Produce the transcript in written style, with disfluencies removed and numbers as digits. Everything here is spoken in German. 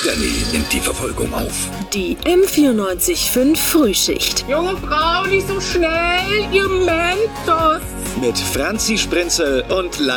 Danny nimmt die Verfolgung auf. Die M94.5 Frühschicht. Junge Frau, nicht so schnell, ihr Mentos. Mit Franzi Sprenzel und